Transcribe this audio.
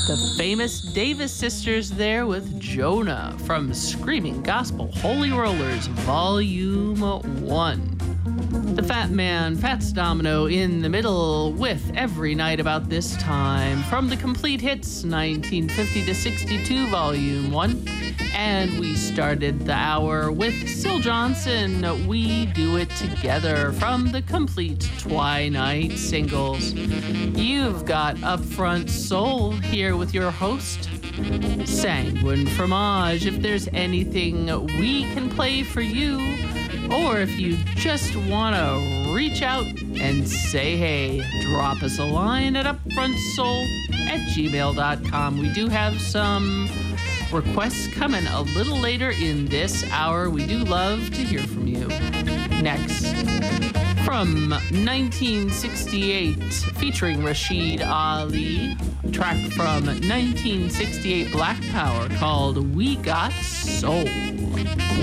The famous Davis sisters there with Jonah from Screaming Gospel Holy Rollers Volume 1. The Fat Man, Fats Domino in the middle with Every Night About This Time from the Complete Hits 1950 to 62 Volume 1. And we started the hour with Syl Johnson, We Do It Together from the Complete Twilight Singles. You've got Upfront Soul here with your host, Sanguine Fromage. If there's anything we can play for you, or if you just want to reach out and say hey, drop us a line at upfrontsoul@gmail.com. We do have some requests coming a little later in this hour. We do love to hear from you. Next, from 1968, featuring Rashid Ali, a track from 1968 Black Power called We Got Soul.